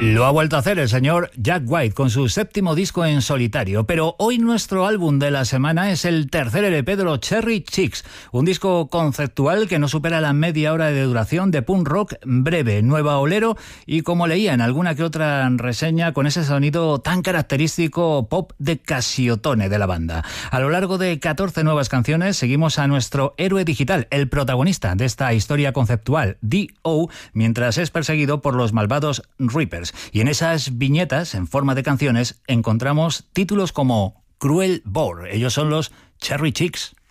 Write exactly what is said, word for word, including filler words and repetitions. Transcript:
Lo ha vuelto a hacer el señor Jack White con su séptimo disco en solitario, pero hoy nuestro álbum de la semana es el tercer L P de los Cherry Chicks, un disco conceptual que no supera la media hora de duración, de punk rock breve, nueva olero y, como leía en alguna que otra reseña, con ese sonido tan característico pop de Casiotone de la banda. A lo largo de catorce nuevas canciones seguimos a nuestro héroe digital, el protagonista de esta historia conceptual, D O, mientras es perseguido por los malvados Reapers. Y en esas viñetas, en forma de canciones, encontramos títulos como Cruel Bore. Ellos son los Cherry Chicks.